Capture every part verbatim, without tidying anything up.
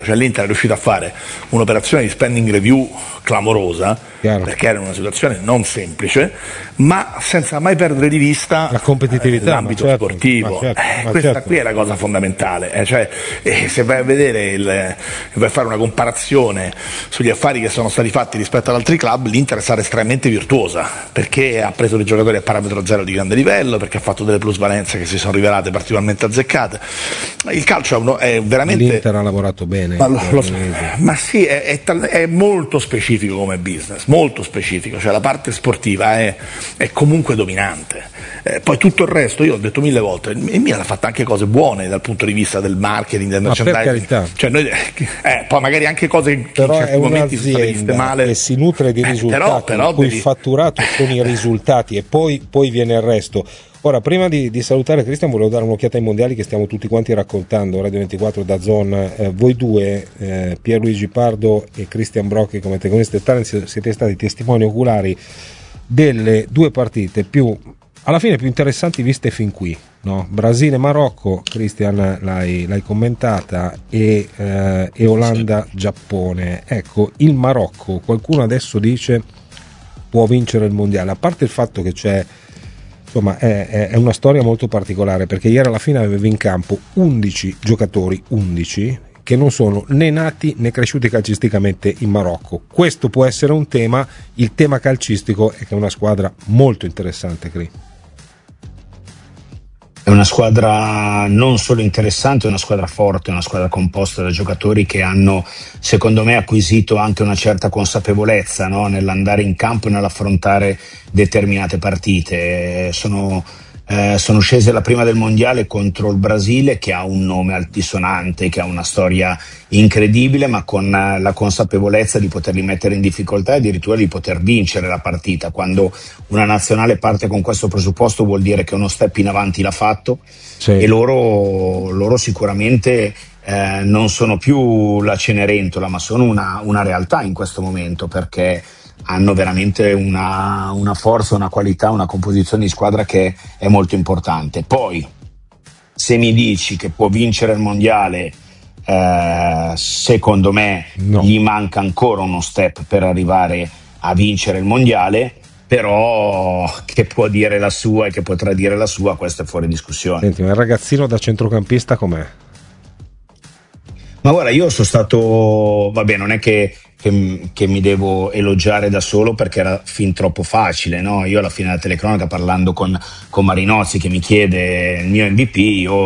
cioè l'Inter è riuscito a fare un'operazione di spending review clamorosa, chiaro, perché era una situazione non semplice, ma senza mai perdere di vista la competitività, eh, l'ambito certo, sportivo. certo, Eh, questa certo. qui è la cosa fondamentale, eh, cioè, eh, se vai a vedere il, vai a fare una comparazione sugli affari che sono stati fatti rispetto ad altri club, l'Inter è stata estremamente virtuosa, perché ha preso dei giocatori a parametro zero di grande livello, perché ha fatto delle plusvalenze che si sono rivelate particolarmente azzeccate. Il calcio è, uno, è veramente... L'Inter ha lavorato bene, ma, lo, lo, ma sì, è, è, è molto specifico come business, molto specifico, cioè la parte sportiva è, è comunque dominante, eh, poi tutto il resto, io ho detto mille volte, il Milan ha fatto anche cose buone dal punto di vista del marketing, del merchandising, cioè noi, eh, poi magari anche cose che però in certi momenti sono state viste male, che si nutre di risultati, eh, però, però il cui devi... fatturato sono i risultati e poi, poi viene il resto. Ora, prima di, di salutare Cristian, volevo dare un'occhiata ai mondiali che stiamo tutti quanti raccontando, Radio ventiquattro da Zone. Eh, voi due, eh, Pierluigi Pardo e Cristian Brocchi, come tegoniste talent, siete stati testimoni oculari delle due partite più, alla fine, più interessanti viste fin qui, no? Brasile-Marocco, Cristian l'hai, l'hai commentata, e, eh, e Olanda-Giappone. Ecco, il Marocco, qualcuno adesso dice può vincere il mondiale, a parte il fatto che c'è, insomma, è, è una storia molto particolare, perché ieri alla fine avevi in campo undici giocatori, undici che non sono né nati né cresciuti calcisticamente in Marocco. Questo può essere un tema. Il tema calcistico è che è una squadra molto interessante, Cri. È una squadra non solo interessante, è una squadra forte, è una squadra composta da giocatori che hanno, secondo me, acquisito anche una certa consapevolezza, no? Nell'andare in campo e nell'affrontare determinate partite. Sono, eh, sono scese la prima del mondiale contro il Brasile, che ha un nome altisonante, che ha una storia incredibile, ma con la consapevolezza di poterli mettere in difficoltà e addirittura di poter vincere la partita. Quando una nazionale parte con questo presupposto vuol dire che uno step in avanti l'ha fatto, sì. E loro, loro sicuramente eh, non sono più la Cenerentola, ma sono una, una realtà in questo momento, perché hanno veramente una, una forza, una qualità, una composizione di squadra che è molto importante. Poi, se mi dici che può vincere il mondiale, eh, secondo me no. Gli manca ancora uno step per arrivare a vincere il mondiale, però che può dire la sua e che potrà dire la sua, questo è fuori discussione. Senti, ma il ragazzino da centrocampista com'è? Ma guarda, io sono stato, vabbè, non è che Che, che mi devo elogiare da solo, perché era fin troppo facile, no? Io alla fine della telecronaca, parlando con, con Marinozzi che mi chiede il mio M V P,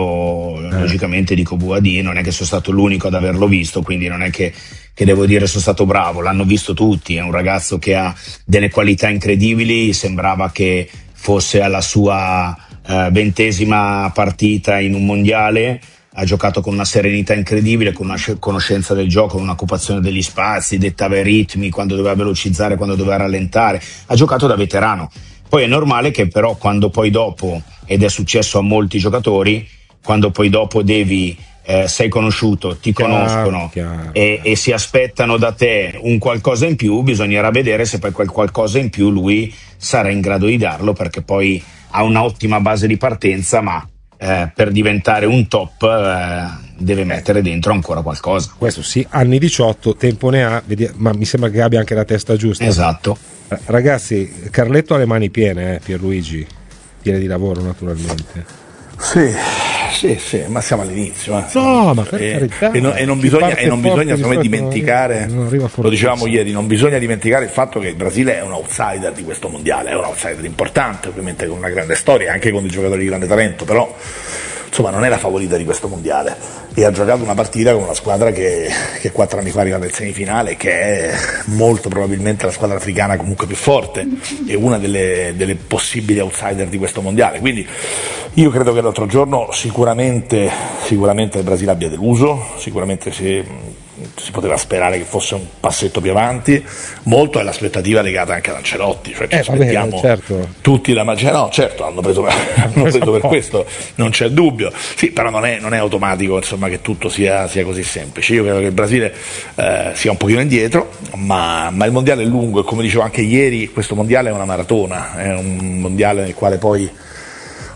io eh. logicamente dico Boadì, non è che sono stato l'unico ad averlo visto, quindi non è che, che devo dire sono stato bravo, l'hanno visto tutti, è un ragazzo che ha delle qualità incredibili, sembrava che fosse alla sua eh, ventesima partita in un mondiale. Ha giocato con una serenità incredibile, con una conoscenza del gioco, con un'occupazione degli spazi, dettava i ritmi, quando doveva velocizzare, quando doveva rallentare. Ha giocato da veterano. Poi è normale che però quando poi dopo, ed è successo a molti giocatori, quando poi dopo devi, eh, sei conosciuto, ti chiaro, conoscono chiaro. E, e si aspettano da te un qualcosa in più, bisognerà vedere se poi quel qualcosa in più lui sarà in grado di darlo, perché poi ha un'ottima base di partenza, ma Eh, per diventare un top eh, deve mettere dentro ancora qualcosa. Questo sì, anni diciotto, tempo ne ha, vedi, ma mi sembra che abbia anche la testa giusta. Esatto. Eh, ragazzi, Carletto ha le mani piene, eh, Pierluigi, piene di lavoro naturalmente. Sì, sì, sì, ma siamo all'inizio. Eh. No, ma per e, carità. E non, e non bisogna, e non bisogna secondo me dimenticare, non arriva, lo dicevamo ieri, non bisogna dimenticare il fatto che il Brasile è un outsider di questo mondiale, è un outsider importante, ovviamente con una grande storia, anche con dei giocatori di grande talento, però insomma non è la favorita di questo mondiale e ha giocato una partita con una squadra che, che quattro anni fa arriva in semifinale, che è molto probabilmente la squadra africana comunque più forte e una delle, delle possibili outsider di questo mondiale, quindi io credo che l'altro giorno sicuramente, sicuramente il Brasile abbia deluso, sicuramente si, si poteva sperare che fosse un passetto più avanti, molto è l'aspettativa legata anche ad Ancelotti, cioè ci eh, aspettiamo vabbè, certo. tutti la magia, no certo hanno preso, hanno preso per questo, non c'è dubbio, sì, però non è, non è automatico insomma che tutto sia, sia così semplice. Io credo che il Brasile eh, sia un pochino indietro, ma, ma il mondiale è lungo e come dicevo anche ieri questo mondiale è una maratona, è un mondiale nel quale poi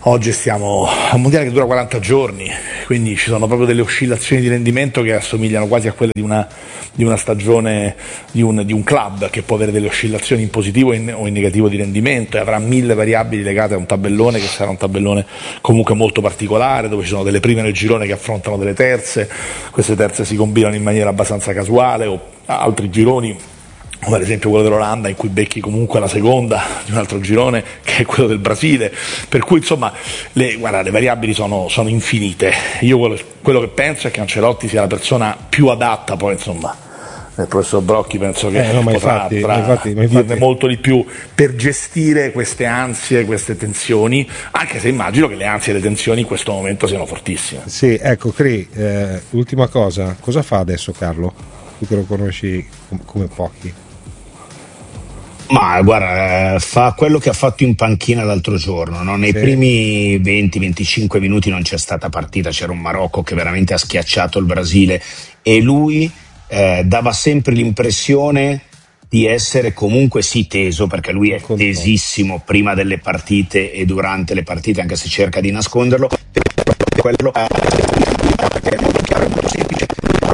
oggi stiamo a un mondiale che dura quaranta giorni, quindi ci sono proprio delle oscillazioni di rendimento che assomigliano quasi a quelle di una, di una stagione di un, di un club che può avere delle oscillazioni in positivo o in, o in negativo di rendimento, e avrà mille variabili legate a un tabellone che sarà un tabellone comunque molto particolare, dove ci sono delle prime nel girone che affrontano delle terze, queste terze si combinano in maniera abbastanza casuale, o altri gironi come ad esempio quello dell'Olanda in cui becchi comunque la seconda di un altro girone che è quello del Brasile, per cui insomma le, guarda, le variabili sono, sono infinite. Io quello, quello che penso è che Ancelotti sia la persona più adatta, poi insomma il professor Brocchi penso che eh, no, ma potrà, infatti, potrà ma infatti, ma infatti... dirne molto di più per gestire queste ansie, queste tensioni, anche se immagino che le ansie e le tensioni in questo momento siano fortissime. Sì, ecco Cri, eh, ultima cosa, cosa fa adesso Carlo? Tu che lo conosci come pochi. Ma guarda, fa quello che ha fatto in panchina l'altro giorno, no? Nei sì. primi venti venticinque minuti non c'è stata partita, c'era un Marocco che veramente ha schiacciato il Brasile e lui eh, dava sempre l'impressione di essere comunque sì teso, perché lui è tesissimo prima delle partite e durante le partite, anche se cerca di nasconderlo, quello è molto chiaro e molto semplice.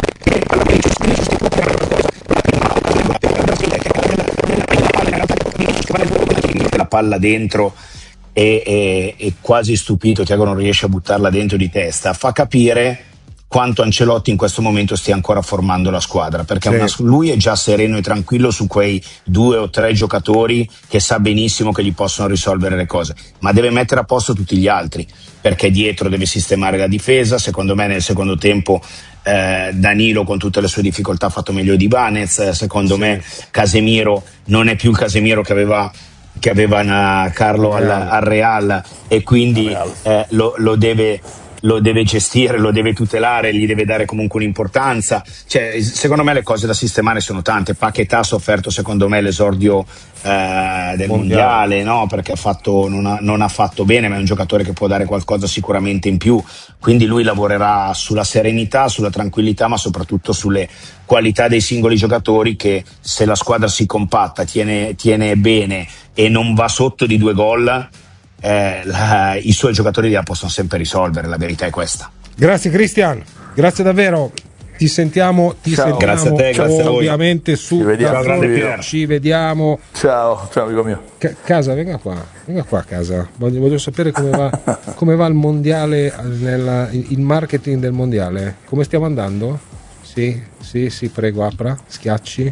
La palla dentro e, e, e quasi stupito Thiago non riesce a buttarla dentro di testa, fa capire quanto Ancelotti in questo momento stia ancora formando la squadra, perché sì. una, lui è già sereno e tranquillo su quei due o tre giocatori che sa benissimo che gli possono risolvere le cose, ma deve mettere a posto tutti gli altri, perché dietro deve sistemare la difesa. Secondo me nel secondo tempo eh, Danilo con tutte le sue difficoltà ha fatto meglio di Ibanez, secondo sì. me Casemiro non è più il Casemiro che aveva che aveva una Carlo al, al Real, e quindi eh, lo, lo deve lo deve gestire, lo deve tutelare, gli deve dare comunque un'importanza. Cioè, secondo me le cose da sistemare sono tante. Paquetá ha sofferto secondo me l'esordio eh, del mondiale, mondiale no? Perché ha fatto, non, ha, non ha fatto bene, ma è un giocatore che può dare qualcosa sicuramente in più, quindi lui lavorerà sulla serenità, sulla tranquillità, ma soprattutto sulle qualità dei singoli giocatori, che se la squadra si compatta, tiene, tiene bene e non va sotto di due gol, Eh, la, i suoi giocatori la possono sempre risolvere, la verità è questa. Grazie Cristian, grazie davvero, ti sentiamo, ti ciao. sentiamo grazie a te, grazie ovviamente a su ci vediamo, ciao, ci vediamo. Ciao, ciao amico mio. C- casa, venga qua, venga qua a casa. Voglio, voglio sapere come va, come va il mondiale, nella, il marketing del mondiale. Come stiamo andando? Sì, sì, sì, prego, apra, schiacci.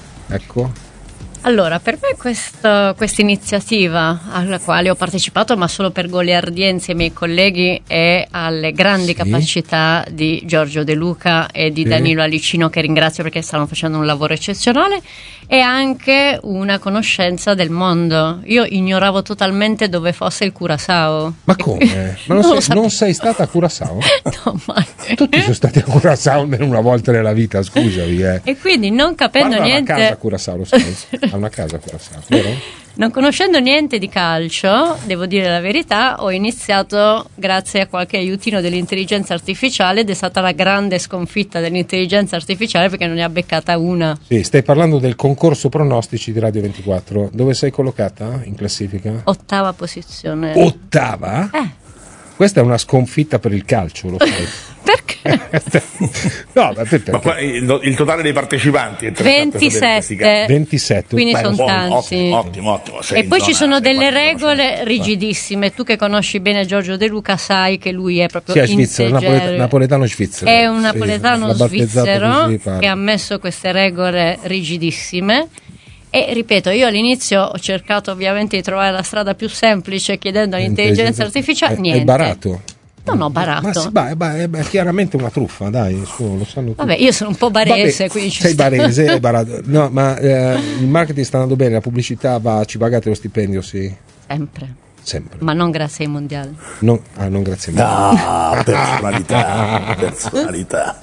Ecco. Allora, per me questa iniziativa alla quale ho partecipato, ma solo per goliardienza ai miei colleghi, e alle grandi sì. capacità di Giorgio De Luca e di sì. Danilo Alicino, che ringrazio perché stanno facendo un lavoro eccezionale, e anche una conoscenza del mondo. Io ignoravo totalmente dove fosse il Curaçao. Ma come? Ma non, non, sei, non sei stata a Curaçao? No, mai. Tutti sono stati a Curaçao una volta nella vita, scusami. Eh. E quindi non capendo Guarda niente... una casa a Curaçao, lo sai? Ha una casa a Curaçao, vero? Non conoscendo niente di calcio, devo dire la verità, ho iniziato grazie a qualche aiutino dell'intelligenza artificiale, ed è stata la grande sconfitta dell'intelligenza artificiale perché non ne ha beccata una. Sì, stai parlando del concorso pronostici di Radio ventiquattro. Dove sei collocata in classifica? Ottava posizione. Ottava? Eh. Questa è una sconfitta per il calcio, lo sai. Perché? No, ma perché? Ma qua il, il totale dei partecipanti è ventisette. ventisette. Quindi beh, sono buono, tanti. Ottimo, ottimo, ottimo. E poi ci sono delle regole rigidissime. Tu che conosci bene Giorgio De Luca sai che lui è proprio sì, è svizzero, napoletano, napoletano svizzero. È un napoletano sì, svizzero che ha messo queste regole rigidissime. E ripeto, io all'inizio ho cercato ovviamente di trovare la strada più semplice chiedendo all'intelligenza artificiale, è, niente. È barato. Non ho barato. Ma, sì, ma, ma è, è chiaramente una truffa, dai, su, lo sanno tutti. Vabbè, io sono un po' barese, Vabbè, quindi ci sei sta. barese, è barato. No, ma eh, il marketing sta andando bene, la pubblicità va, ci pagate lo stipendio, sì. Sempre. Sempre. Ma non grazie ai mondiali. Non, ah, non grazie ai mondiali. No, personalità, personalità.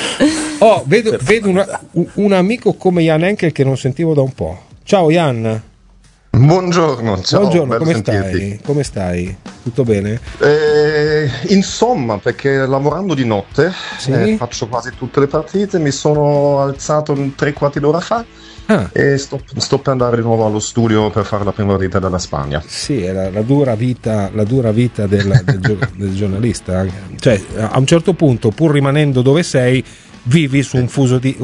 Oh, vedo, personalità. vedo una, un amico come Jan Henkel che non sentivo da un po'. Ciao Jan. Buongiorno, ciao. Buongiorno, come stai? come stai? Tutto bene? Eh, insomma, perché lavorando di notte, sì? eh, faccio quasi tutte le partite, mi sono alzato tre quarti d'ora fa ah. e sto, sto per andare di nuovo allo studio per fare la prima partita della Spagna. Sì, è la, la dura vita, la dura vita del, del, del giornalista. Cioè, a un certo punto, pur rimanendo dove sei, vivi su un fuso, di,